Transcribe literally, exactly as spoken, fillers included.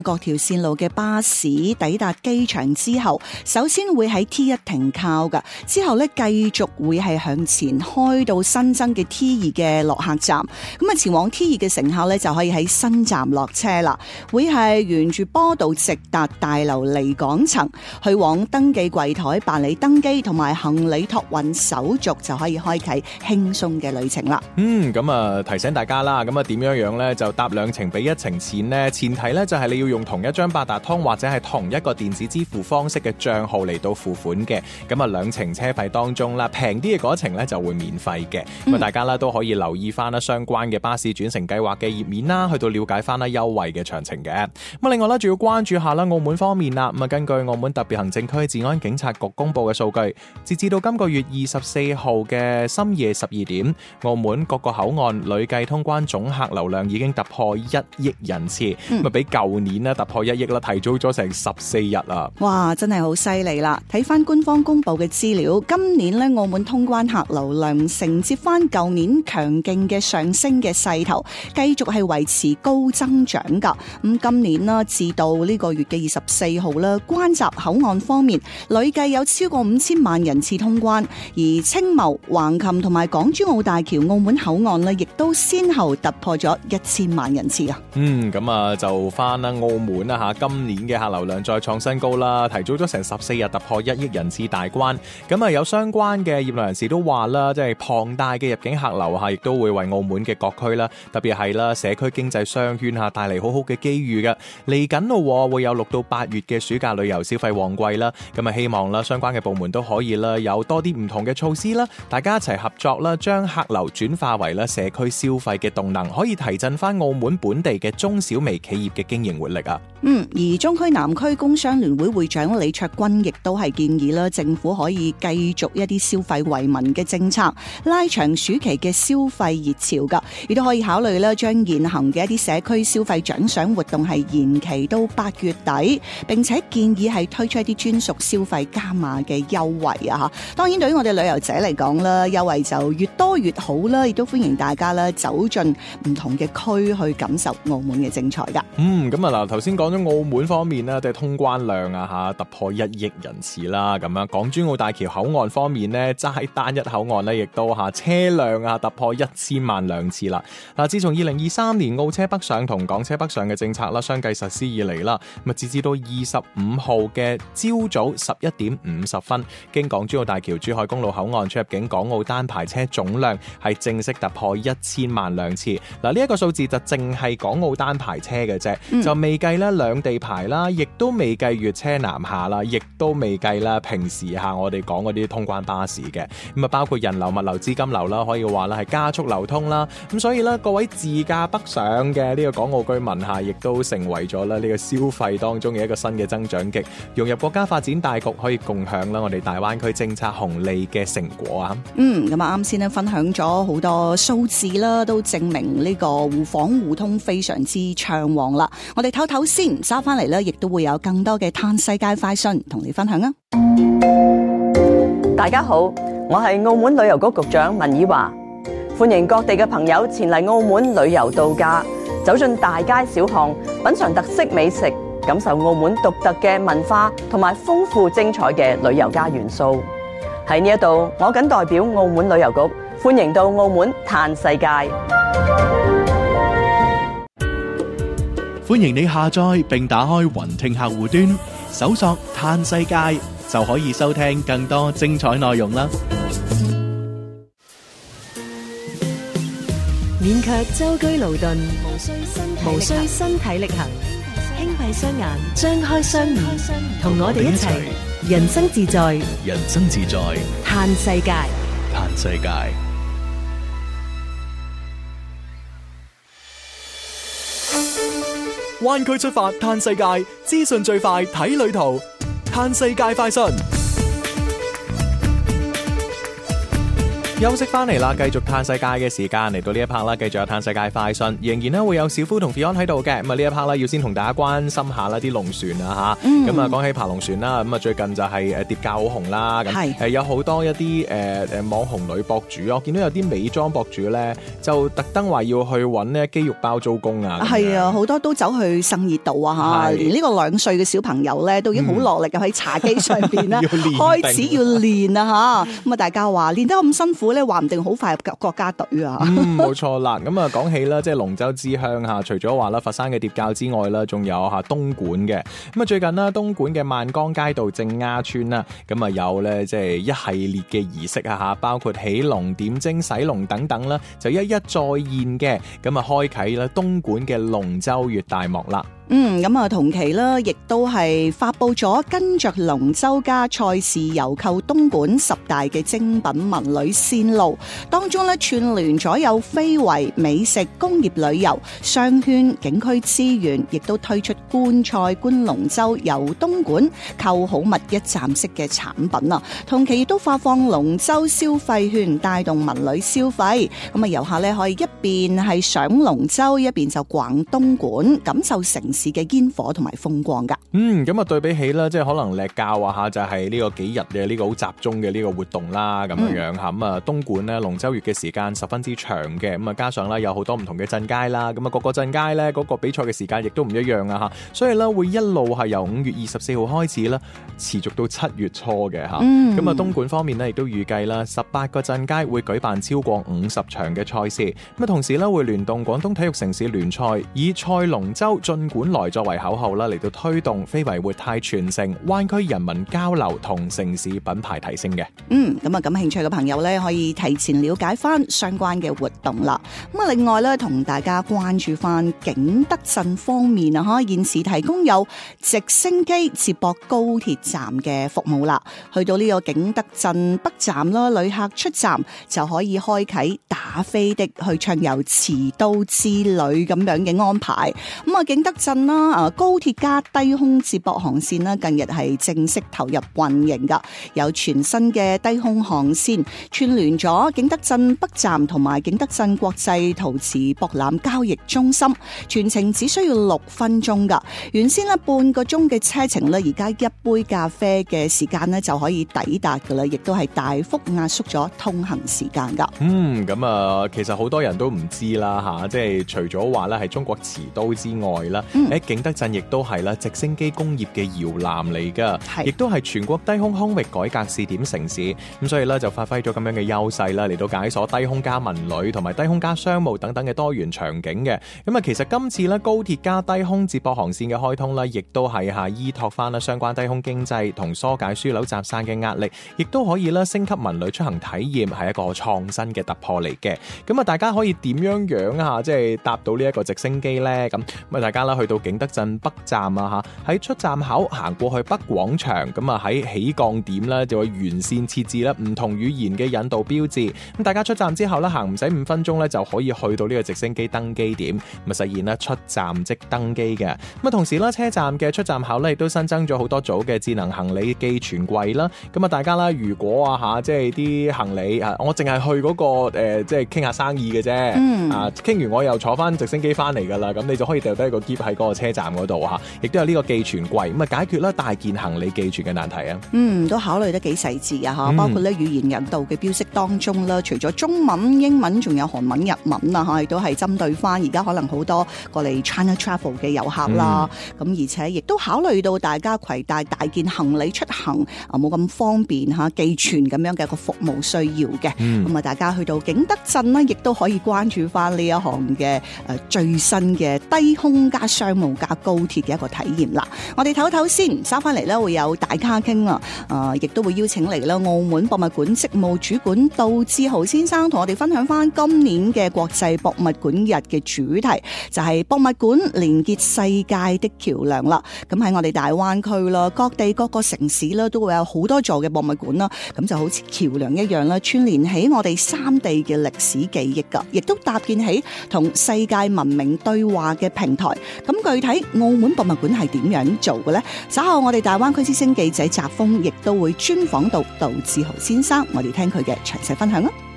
各條線路嘅巴士抵達機場之後，首先會喺 T 一停靠㗎，之後咧繼續會係向前開到新增嘅 T 二嘅落客站。咁啊，前往 T 二嘅乘客咧就可以喺新站落車啦，會係沿住坡道直達大樓離港層，去往登記櫃台辦理登機同埋行李託運手續，就可以開啟輕鬆嘅旅程啦。 嗯，咁啊提醒大家啦，咁啊點樣樣咧就搭兩程俾一程錢呢？前提咧就係你要用同一張八達通或者係同一個電子支付方式嘅賬號嚟到付款嘅，咁啊兩程車費當中啦，平啲嘅嗰程咧就會免費嘅。咁、嗯、啊大家啦都可以留意翻啦相關嘅巴士轉乘計劃嘅頁面啦，去到了解翻啦優惠嘅詳情嘅。咁啊另外咧仲要關注下啦澳門方面啦，咁啊根據澳門特別行政區治安警察局公布嘅數據，截至到今個月二十四號嘅深夜十二點，澳門各個口岸累計通關總客流量已經突破一億人次，咁、嗯、啊比舊年咧突破一億啦，提早咗成十四日啦！ 哇，真係好犀利啦！睇翻官方公布嘅資料，今年咧澳門通關客流量承接翻舊年強勁嘅上升嘅勢頭，繼續係維持高增長噶。咁今年啦，至到呢個月嘅二十四號啦，關閘口岸方面累計有超過五千萬人次通關，而青茂、橫琴同埋港珠澳大橋澳門口岸咧，亦都先後突破咗一千萬人次啊！ 嗯，咁啊就翻啦澳門啦吓，今年嘅客流量再創新高啦，提早咗成十四日突破一億人次大關。咁啊有相關嘅業內人士都話啦，即係龐大嘅入境客流吓，亦都會為澳門嘅各區啦，特別係啦社區經濟商圈下帶嚟好好嘅機遇嘅。嚟緊咯，會有六到八月嘅暑假旅遊消費旺季啦。咁啊希望啦相關嘅部門都可以啦有多啲唔同嘅措施啦，大家一齊合作啦，將客流轉化為啦社區消費嘅動能，可以提振翻澳門本地嘅中小微企業嘅經營活力啊。 嗯，而中區南區工商聯會會長李卓君亦都係建議啦，政府可以繼續一啲消費惠民嘅政策，拉長暑期嘅消費熱潮噶，亦都可以考慮啦，將現行嘅一啲社區消費獎賞活動係延期到八月底，並且建議係推出一啲專屬消費加碼嘅優惠啊！吓，當然對於我哋旅遊者嚟講啦，優惠就越多越好啦，亦都歡迎大家啦走進唔同嘅區去感受澳門嘅精彩噶。 嗯，咁啊嗱，頭先講咗澳門方面咧，即係通關量啊吓突破一億人次啦，咁樣港珠澳大橋口岸方面呢，齋單一口岸呢，亦都吓車輛啊突破一千萬輛次啦。嗱，自從二零二三年澳車北上同港車北上嘅政策啦，相繼實施以嚟啦，咁啊截至到二十五號嘅朝早十一點五十分，經港珠澳大橋珠海公路口岸出入境港澳單牌車總量係正式突破一千萬輛次。嗱，呢一個數字就淨係港澳單牌車嘅啫，嗯、就未計咧兩地牌啦，亦都未計粵車南下啦，亦都未計啦平時下我哋講嗰啲通關巴士嘅。咁啊包括人流、物流、資金流啦，可以話啦係加速流通啦。咁所以咧，各位自駕北上嘅呢個港澳居民下，亦都成為咗咧呢個消費當中嘅一個新嘅增長極，融入國家發展大局，可以共享啦我哋大灣區政策紅利嘅成果啊！ 嗯，咁啊啱先咧分享咗好多數字啦，都證明呢個互訪互通非常之暢旺啦。我哋唞唞先，揸翻嚟咧，亦都會有更多嘅嘆世界快訊同你分享啊！ 大家好，我係澳門旅遊局局長文綺華，歡迎各地嘅朋友前嚟澳門旅遊度假，走進大街小巷，品嘗特色美食，感受澳門獨特嘅文化同埋豐富精彩嘅旅遊家元素。喺呢一度，我謹代表澳門旅遊局歡迎到澳門嘆世界。 歡迎你下載並打開雲聽客戶端，搜索嘆世界就可以收聽更多精彩內容啦。 免卻舟車勞頓，無需身體力行，輕閉雙眼，張開雙耳，同我哋一齊人生自在， 人生自在， 嘆世界， 嘆世界。灣區出發嘆世界，資訊最快睇旅途，嘆世界快訊。 休息翻嚟啦，繼續嘆世界嘅時間嚟到呢一 part 啦，繼續有嘆世界快訊，仍然咧會有小夫同 Fion 喺度嘅。咁啊呢一 part 咧要先同大家關心下啦啲龍船啊吓，咁啊講起爬龍船啦，咁啊最近就係誒蝶教好紅啦，咁誒有好多一啲誒誒網紅女博主，我見到有啲美妝博主咧就特登話要去揾呢肌肉包租公啊， 係啊，好多都走去生熱度啊吓，連呢個兩歲嘅小朋友咧都已經好落力咁喺茶几上邊啦，開始要練啊吓，咁啊大家話練得咁辛苦咧，話唔定好快入國家隊啊！ 嗯，冇錯啦。咁啊，講起啦，即係龍舟之鄉嚇，除咗話啦佛山嘅蝶教之外啦，仲有嚇東莞嘅。咁啊，最近啦，東莞嘅萬江街道正丫村啦，咁啊有咧即係一系列嘅儀式啊嚇，包括起龍、點睛、洗龍等等啦，就一一再現嘅，咁啊開啓啦東莞嘅龍舟月大幕啦。 嗯，咁啊同期啦，亦都係發佈咗跟着龍舟家賽事遊購東莞十大嘅精品文旅線路，當中咧串聯咗有非遺、美食、工業旅遊、商圈、景區資源，亦都推出觀賽、觀龍舟遊東莞購好物一站式嘅產品啊！同期亦都發放龍舟消費券，帶動文旅消費。咁啊，遊客咧可以一邊係上龍舟，一邊就逛東莞，感受城市嘅煙火同埋風光噶。 嗯，咁啊對比起啦，即係可能瀝教啊吓，就係呢個幾日嘅呢個好集中嘅呢個活動啦，咁樣樣吓。咁啊東莞咧龍舟月嘅時間十分之長嘅，咁啊加上咧有好多唔同嘅鎮街啦，咁啊各個鎮街咧嗰個比賽嘅時間亦都唔一樣啊吓，所以咧會一路係由五月二十四號開始啦，持續到七月初嘅吓。咁啊東莞方面咧亦都預計啦，十八個鎮街會舉辦超過五十場嘅賽事，咁啊同時咧會聯動廣東體育城市聯賽，以賽龍舟進莞來作為口號啦，嚟到推動非遺活態傳承、灣區人民交流同城市品牌提升嘅。 嗯，咁啊感興趣嘅朋友咧，可以提前了解翻相關嘅活動啦。咁啊，另外咧，同大家關注翻景德鎮方面啊，吓現時提供有直升機接駁高鐵站嘅服務啦。去到呢個景德鎮北站啦，旅客出站就可以開啟打飛的去暢遊慈都之旅咁樣嘅安排。咁啊，景德鎮啦，啊高鐵加低空接駁航線啦，近日係正式投入運營噶，有全新嘅低空航線串聯咗景德鎮北站同埋景德鎮國際陶瓷博覽交易中心，全程只需要六分鐘噶。原先咧半個鐘嘅車程咧，而家一杯咖啡嘅時間咧就可以抵達噶啦，亦都係大幅壓縮咗通行時間噶。 嗯，咁啊，其實好多人都唔知啦吓，即係除咗話咧係中國辭都之外啦，喺、嗯、景德鎮亦都係啦直升機工業嘅搖籃嚟噶，亦都係全國低空空域改革試點城市。咁所以咧就發揮咗咁樣嘅優勢啦，嚟到解鎖低空加文旅同埋低空加商務等等嘅多元場景嘅。咁啊，其實今次咧高鐵加低空接駁航線嘅開通咧，亦都係下依託翻啦相關低空經濟同疏解樞紐集散嘅壓力，亦都可以咧升級文旅出行體驗，係一個創新嘅突破嚟嘅。咁啊，大家可以點樣樣啊？即係搭到呢一個直升機咧？咁咁啊，大家啦去到景德鎮北站啊嚇，喺出站口行過去北廣場，咁啊喺起降點咧就會沿線設置咧唔同語言嘅引導標誌。咁大家出站之後咧，行唔使五分鐘咧就可以去到呢個直升機登機點，咁啊實現咧出站即登機嘅。咁啊同時咧車站嘅出站口咧亦都新增咗好多組嘅智能行李寄存櫃啦。咁啊大家啦，如果啊嚇即係啲行李啊，我淨係去嗰、那個、呃、即係傾下生意嘅啫。嗯、啊傾完我又坐翻直升機翻嚟㗎啦，咁你就可以掉低個篋喺嗰個車站嗰度嚇，亦都有呢個寄存櫃，咁啊解決啦大件行李寄存嘅難題啊。嗯， 都考慮得幾細緻啊嚇，包括咧語言引導嘅標識當中啦，除咗中文、英文，仲有韓文、日文啊嚇，亦都係針對翻而家可能好多過嚟 China Travel 嘅遊客啦。咁、嗯、而且亦都考慮到大家攜帶大件行李出行啊冇咁方便嚇寄存咁樣嘅一個服務需要嘅。咁、嗯、啊，大家去到景德鎮呢，亦都可以關注翻呢一項嘅誒最新嘅低空加商務加高鐵嘅一個體驗啦。我哋唞唞先，收翻嚟咧會有大咖傾啊！誒，亦都會邀請嚟啦，澳門博物館職務主管杜志豪先生同我哋分享翻今年嘅國際博物館日嘅主題，就係、是、博物館連結世界的橋梁啦。咁喺我哋大灣區啦，各地各個城市啦，都會有好多座嘅博物館啦。咁就好似橋梁一樣啦，串聯起我哋三地嘅歷史記憶噶，亦都搭建起同世界文明對話嘅平台。咁具體澳門博物館係點樣做嘅呢？稍後我哋大灣區之聲記者澤峰亦都會專訪到杜志豪先生，我哋聽佢嘅詳細分享啦。